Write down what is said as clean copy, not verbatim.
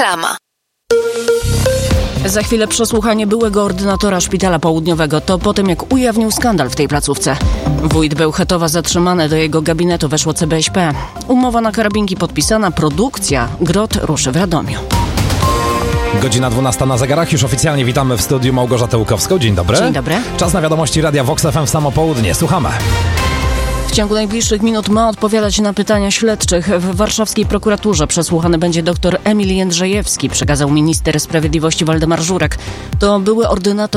Reklama. Za chwilę przesłuchanie byłego ordynatora Szpitala Południowego. To po tym, jak ujawnił skandal w tej placówce. Wójt Bełchatowa zatrzymany, do jego gabinetu weszło CBŚP. Umowa na karabinki podpisana, produkcja Grot ruszy w Radomiu. Godzina 12 na zegarach. Już oficjalnie witamy w studiu Małgorzatę Łukowską. Dzień dobry. Dzień dobry. Czas na wiadomości Radia Vox FM w samo południe. Słuchamy. W ciągu najbliższych minut ma odpowiadać na pytania śledczych. W warszawskiej prokuraturze przesłuchany będzie dr Emil Jędrzejewski, przekazał minister sprawiedliwości Waldemar Żurek. To były ordynator